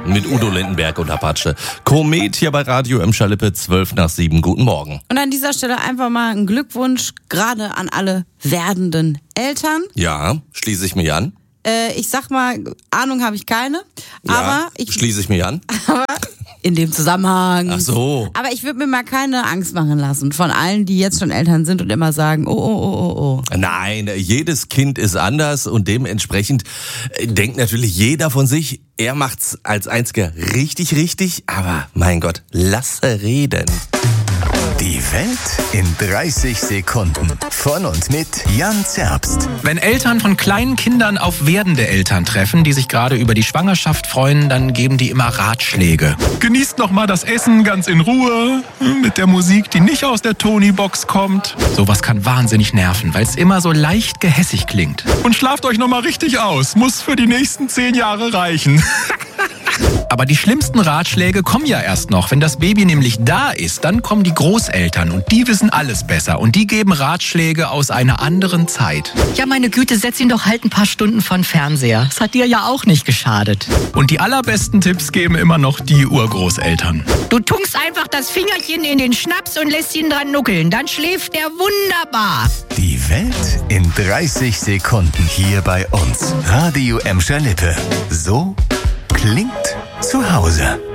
mit Udo Lindenberg und Apache. Komet hier bei Radio Emscher-Lippe, 6:55. Guten Morgen. Und an dieser Stelle einfach mal ein Glückwunsch gerade an alle werdenden Eltern. Ja, schließe ich mich an. Ich sag mal, Ahnung habe ich keine, aber schließe ich mich an. Aber in dem Zusammenhang. Ach so. Aber ich würde mir mal keine Angst machen lassen von allen, die jetzt schon Eltern sind und immer sagen, oh. Nein, jedes Kind ist anders und dementsprechend denkt natürlich jeder von sich, er macht's als einziger richtig, aber mein Gott, lasse reden. Die Welt in 30 Sekunden. Von und mit Jan Zerbst. Wenn Eltern von kleinen Kindern auf werdende Eltern treffen, die sich gerade über die Schwangerschaft freuen, dann geben die immer Ratschläge. Genießt noch mal das Essen ganz in Ruhe, mit der Musik, die nicht aus der Tony-Box kommt. Sowas kann wahnsinnig nerven, weil es immer so leicht gehässig klingt. Und schlaft euch noch mal richtig aus. Muss für die nächsten 10 Jahre reichen. Aber die schlimmsten Ratschläge kommen ja erst noch. Wenn das Baby nämlich da ist, dann kommen die Großeltern und die wissen alles besser. Und die geben Ratschläge aus einer anderen Zeit. Ja, meine Güte, setz ihn doch halt ein paar Stunden vor den Fernseher. Das hat dir ja auch nicht geschadet. Und die allerbesten Tipps geben immer noch die Urgroßeltern. Du tunkst einfach das Fingerchen in den Schnaps und lässt ihn dran nuckeln. Dann schläft er wunderbar. Die Welt in 30 Sekunden hier bei uns. Radio Emscher-Lippe. So klingt zu Hause.